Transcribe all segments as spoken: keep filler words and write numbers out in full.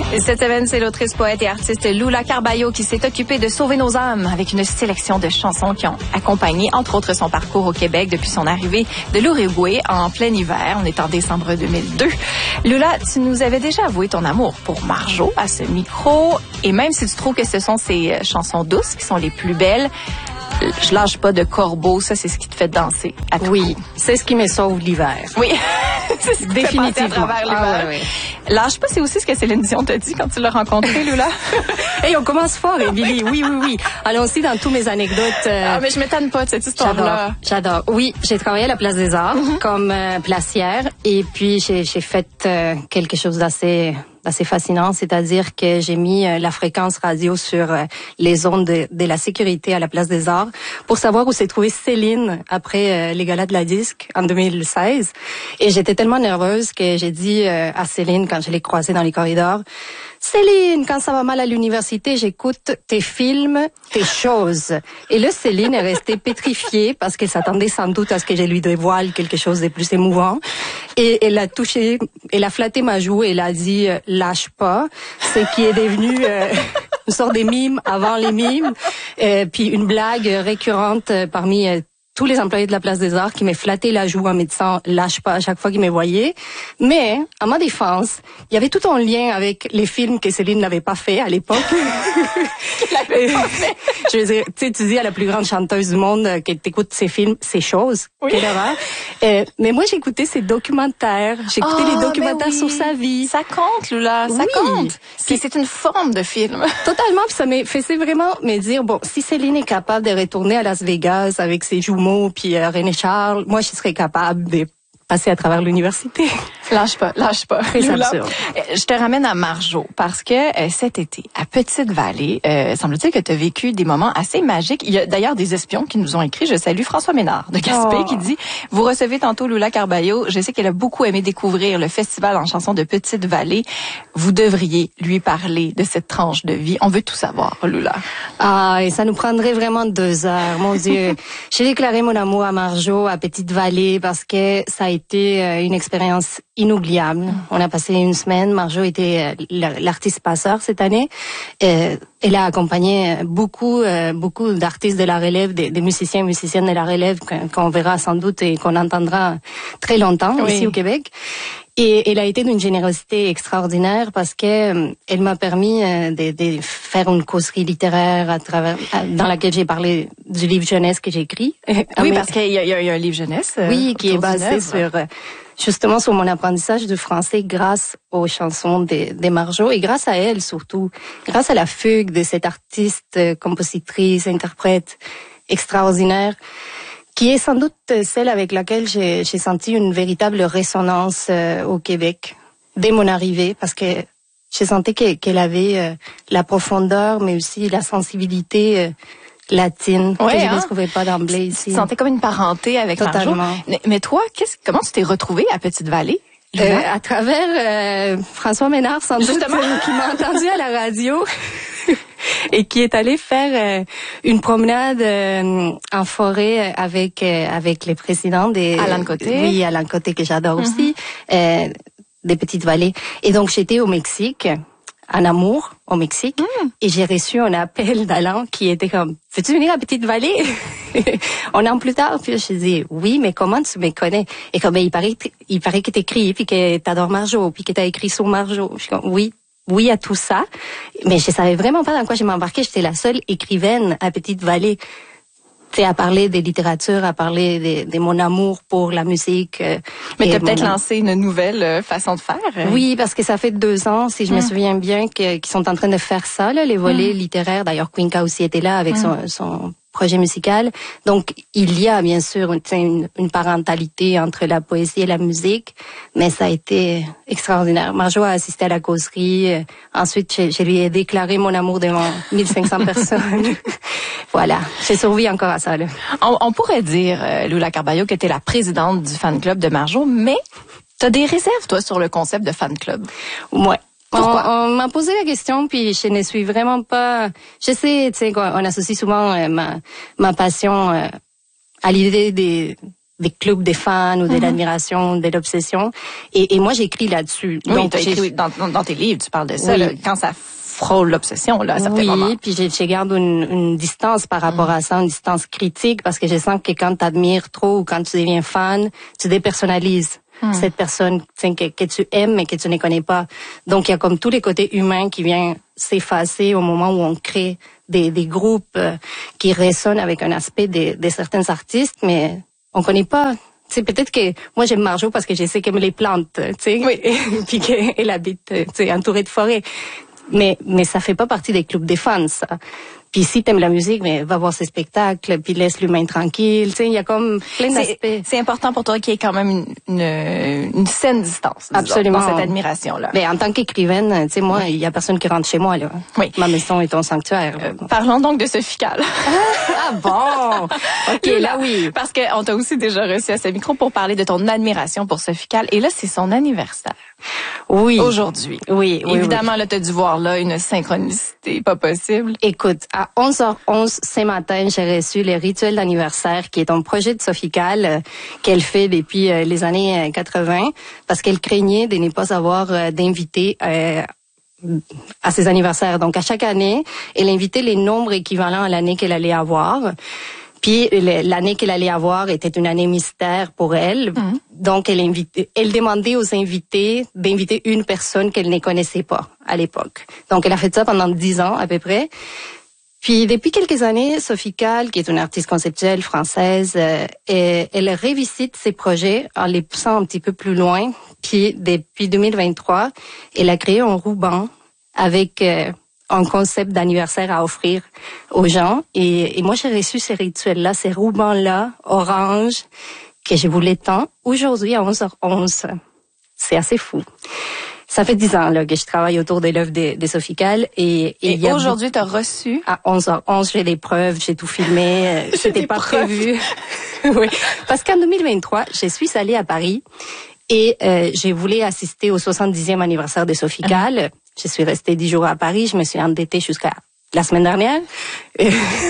Et cette semaine, c'est l'autrice, poète et artiste Lula Carballo qui s'est occupée de sauver nos âmes avec une sélection de chansons qui ont accompagné, entre autres, son parcours au Québec depuis son arrivée de l'Uruguay en plein hiver. On est en décembre deux mille deux. Lula, tu nous avais déjà avoué ton amour pour Marjo à ce micro. Et même si tu trouves que ce sont ces chansons douces qui sont les plus belles, je lâche pas de corbeau, ça c'est ce qui te fait danser à tout Oui, coup. c'est ce qui me sauve l'hiver. Oui, c'est ce qui définitivement. te fait passer à travers l'hiver. Ah, ouais, ouais. Lâche pas, c'est aussi ce que Céline Dion t'a dit quand tu l'as rencontré, Lula. Hey, on commence fort, Émilie. Oui, oui, oui. Allons-y dans tous mes anecdotes. Euh, ah, mais je m'étonne pas de cette histoire-là. J'adore, j'adore. Oui, j'ai travaillé à la Place des Arts mm-hmm. comme euh, placière et puis j'ai, j'ai fait euh, quelque chose d'assez assez fascinant, c'est-à-dire que j'ai mis euh, la fréquence radio sur euh, les ondes de, de la sécurité à la Place des Arts pour savoir où s'est trouvée Céline après euh, les galas de la disque en deux mille seize. Et j'étais tellement nerveuse que j'ai dit euh, à Céline quand je l'ai croisée dans les corridors, Céline, quand ça va mal à l'université, j'écoute tes films, tes choses. Et là, Céline est restée pétrifiée parce qu'elle s'attendait sans doute à ce que je lui dévoile quelque chose de plus émouvant. Et elle a touché, elle a flatté ma joue et elle a dit « lâche pas », ce qui est devenu euh, une sorte de mime avant les mimes, euh, puis une blague récurrente parmi euh, tous les employés de la Place des Arts qui m'ont flatté la joue en me disant « lâche pas » à chaque fois qu'ils me voyaient. Mais, à ma défense, il y avait tout un lien avec les films que Céline n'avait pas fait à l'époque. Qu'elle avait pas fait. Je veux dire, tu sais, tu dis à la plus grande chanteuse du monde euh, qu'elle t'écoute ses films, ses choses. Oui. Quelle horreur. Euh, mais moi, j'ai écouté ses documentaires. J'ai écouté oh, les documentaires oui. sur sa vie. Ça compte, Lula, ça oui. compte. Puis c'est une forme de film. Totalement, puis ça m'a fait vraiment me dire, bon, si Céline est capable de retourner à Las Vegas avec ses jumeaux puis euh, René Charles, moi, je serais capable de passer à travers l'université. Lâche pas, lâche pas. Très absurde. Je te ramène à Marjo parce que euh, cet été, à Petite-Vallée, euh, semble-t-il que tu as vécu des moments assez magiques. Il y a d'ailleurs des espions qui nous ont écrit. Je salue François Ménard de Gaspé oh. qui dit « Vous recevez tantôt Lula Carballo. Je sais qu'elle a beaucoup aimé découvrir le festival en chansons de Petite-Vallée. Vous devriez lui parler de cette tranche de vie. On veut tout savoir, Lula. » Ah, et ça nous prendrait vraiment deux heures, mon Dieu. J'ai déclaré mon amour à Marjo à Petite-Vallée parce que ça a été une expérience inoubliable. On a passé une semaine. Marjo était l'artiste passeur cette année. Euh, elle a accompagné beaucoup, euh, beaucoup d'artistes de la relève, des, des musiciens et musiciennes de la relève qu'on verra sans doute et qu'on entendra très longtemps oui. ici au Québec. Et elle a été d'une générosité extraordinaire parce que euh, elle m'a permis euh, de, de faire une causerie littéraire à travers, à, dans laquelle j'ai parlé du livre jeunesse que j'ai écrit. Oui, parce qu'il y a, il y a, il y a un livre jeunesse. Euh, oui, qui est basé sur euh, justement sur mon apprentissage du français grâce aux chansons de, de Marjo et grâce à elle surtout, grâce à la fugue de cette artiste, euh, compositrice, interprète extraordinaire, qui est sans doute celle avec laquelle j'ai, j'ai senti une véritable résonance euh, au Québec dès mon arrivée, parce que j'ai senti que, qu'elle avait euh, la profondeur, mais aussi la sensibilité euh, latine ouais, que je hein? ne trouvais pas d'emblée ici. Tu sentais comme une parenté avec Marjo. Mais, mais toi, qu'est-ce, comment tu t'es retrouvée à Petite-Vallée? Euh, à travers euh, François Ménard, sans doute, euh, qui m'a entendu à la radio et qui est allé faire euh, une promenade euh, en forêt avec euh, avec les présidents des Alain Côté. Oui, Alain Côté que j'adore mm-hmm. aussi, euh, des Petites-Vallées. Et donc j'étais au Mexique, en amour au Mexique, mm. et j'ai reçu un appel d'Alain qui était comme « Veux-tu venir à Petite-Vallée ?» Un an plus tard, puis je dis « Oui, mais comment tu me connais ?» Et comme ben, il paraît, il paraît que t'écris, puis que t'adores Marjo, puis que t'as écrit sur Marjo. Je suis comme « Oui, oui à tout ça. » Mais je savais vraiment pas dans quoi je m'embarquais. J'étais la seule écrivaine à Petite-Vallée. Tu sais, à parler de littérature, à parler de, de mon amour pour la musique. Euh, Mais t'as peut-être lancé une nouvelle euh, façon de faire. Euh. Oui, parce que ça fait deux ans, si je mm. me souviens bien, que, qu'ils sont en train de faire ça, là, les volets mm. littéraires. D'ailleurs, Quinca aussi était là avec mm. son, son projet musical. Donc, il y a bien sûr une, une parentalité entre la poésie et la musique, mais ça a été extraordinaire. Marjo a assisté à la causerie. Ensuite, je, je lui ai déclaré mon amour devant mille cinq cents personnes. Voilà, j'ai survécu encore à ça. Là. On, on pourrait dire, euh, Lula Carballo, que tu es la présidente du fan club de Marjo, mais tu as des réserves, toi, sur le concept de fan club. Ouais. Pourquoi? On, on m'a posé la question, puis je ne suis vraiment pas... Je sais, tu sais, on associe souvent euh, ma, ma passion euh, à l'idée des, des clubs des fans ou de mm-hmm. l'admiration, de l'obsession. Et, et moi, j'écris là-dessus. Oui, donc, j'ai écrit dans, dans tes livres, tu parles de ça. Oui. Là, quand ça frôle l'obsession, là, à certains oui, moments. Oui, puis je, je garde une, une distance par rapport mm. à ça, une distance critique, parce que je sens que quand tu admires trop ou quand tu deviens fan, tu dépersonnalises. Hmm. Cette personne que, que tu aimes mais que tu ne connais pas. Donc, il y a comme tous les côtés humains qui viennent s'effacer au moment où on crée des, des groupes euh, qui résonnent avec un aspect de, de certains artistes, mais on connaît pas. C'est peut-être que moi j'aime Marjo parce que je sais qu'elle me les plante, tu sais, oui. et puis qu'elle habite, tu sais, entourée de forêts. Mais mais ça fait pas partie des clubs des fans, ça. Puis si t'aimes la musique, mais va voir ses spectacles, puis laisse l'humain tranquille. Tu sais, il y a comme plein d'aspects. C'est important pour toi qu'il y ait quand même une, une, une saine distance. Absolument. Dans cette admiration-là. Mais en tant qu'écrivaine, tu sais, moi, il y a personne qui rentre chez moi, là. Oui. Ma maison est ton sanctuaire. Euh, parlons donc de Sophie Calle. Ah bon? OK, là, là oui. Parce qu'on t'a aussi déjà reçu à ce micro pour parler de ton admiration pour Sophie Calle. Et là, c'est son anniversaire. Oui. Aujourd'hui. Oui, oui. Évidemment, oui. là, t'as dû voir là une synchronicité pas possible. Écoute, à onze heures onze ce matin, j'ai reçu le rituel d'anniversaire, qui est un projet de Sophie Calle euh, qu'elle fait depuis euh, les années quatre-vingt, parce qu'elle craignait de ne pas avoir euh, d'invités euh, à ses anniversaires. Donc, à chaque année, elle invitait les nombres équivalents à l'année qu'elle allait avoir. Puis l'année qu'elle allait avoir était une année mystère pour elle. Mmh. Donc elle invitait, elle demandait aux invités d'inviter une personne qu'elle ne connaissait pas à l'époque. Donc elle a fait ça pendant dix ans à peu près. Puis depuis quelques années, Sophie Calle, qui est une artiste conceptuelle française, euh, elle revisite ses projets en les poussant un petit peu plus loin. Puis depuis deux mille vingt-trois, elle a créé un ruban avec euh, un concept d'anniversaire à offrir aux gens. Et, et moi, j'ai reçu ces rituels-là, ces rubans-là, orange, que je voulais tant. Aujourd'hui, à onze heures onze. C'est assez fou. Ça fait dix ans là, que je travaille autour de l'œuvre de, de Sophie Calle. Et, et, et aujourd'hui, tu as reçu? À onze heures onze, j'ai les preuves, j'ai tout filmé. C'était pas preuves. prévu. Oui. Parce qu'en deux mille vingt-trois, je suis allée à Paris et euh, j'ai voulu assister au soixante-dixième anniversaire de Sophie Calle. Je suis restée dix jours à Paris, je me suis endettée jusqu'à la semaine dernière. Et,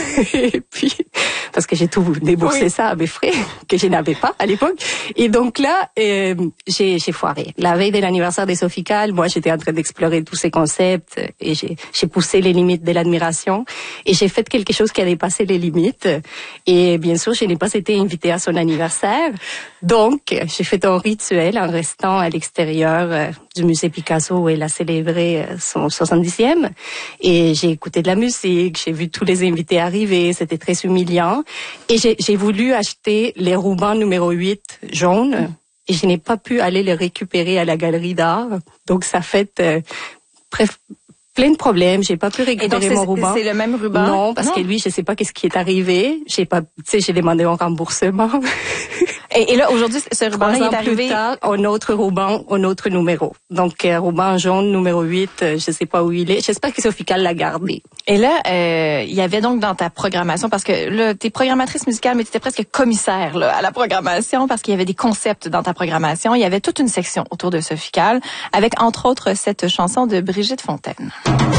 et puis, parce que j'ai tout déboursé oui. ça à mes frais, que je n'avais pas à l'époque. Et donc là, euh, j'ai, j'ai foiré. La veille de l'anniversaire de Sophie Calle, moi, j'étais en train d'explorer tous ces concepts et j'ai, j'ai poussé les limites de l'admiration. Et j'ai fait quelque chose qui a dépassé les limites. Et bien sûr, je n'ai pas été invitée à son anniversaire. Donc, j'ai fait un rituel en restant à l'extérieur euh, du musée Picasso où elle a célébré euh, son soixante-dixième. Et j'ai écouté de la musique, j'ai vu tous les invités arriver, c'était très humiliant. Et j'ai, j'ai voulu acheter les rubans numéro huit jaunes et je n'ai pas pu aller les récupérer à la galerie d'art. Donc ça fait euh, bref, plein de problèmes. J'ai pas pu récupérer et donc, mon ruban. C'est le même ruban? Non, parce non. que lui, je sais pas qu'est-ce qui est arrivé. J'ai pas, tu sais, j'ai demandé un remboursement. Et, et là, aujourd'hui, ce ruban-là il est arrivé. Plus tard, un autre ruban, un autre numéro. Donc, euh, ruban jaune numéro huit, euh, je sais pas où il est. J'espère que Sophie Calle l'a gardé. Et là, euh, il y avait donc dans ta programmation, parce que là, t'es programmatrice musicale, mais t'étais presque commissaire là, à la programmation, parce qu'il y avait des concepts dans ta programmation. Il y avait toute une section autour de Sophie Calle, avec entre autres cette chanson de Brigitte Fontaine.